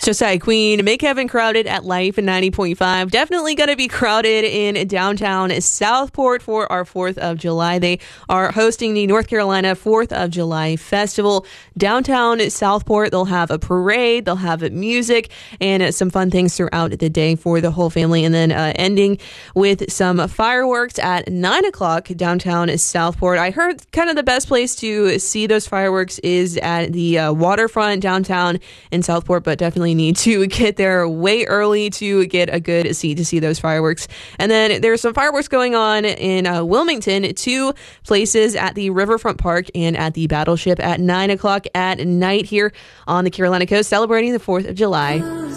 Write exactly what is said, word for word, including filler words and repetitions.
Josiah Queen, make heaven crowded at Life in ninety point five. Definitely going to be crowded in downtown Southport for our fourth of July. They are hosting the North Carolina fourth of July Festival. Downtown Southport, they'll have a parade, they'll have music, and some fun things throughout the day for the whole family. And then uh, ending with some fireworks at nine o'clock downtown Southport. I heard kind of the best place to see those fireworks is at the uh, waterfront downtown in Southport, but definitely need to get there way early to get a good seat to see those fireworks. And then there's some fireworks going on in uh, Wilmington, two places at the Riverfront Park and at the Battleship at nine o'clock at night here on the Carolina coast, celebrating the fourth of July.